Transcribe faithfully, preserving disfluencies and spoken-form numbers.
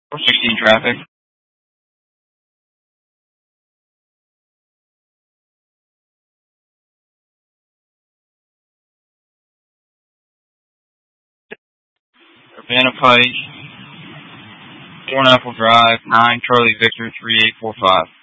four sixteen traffic. Urbana Pike, Thorn Apple Drive, nine Charlie Victor three eight four five.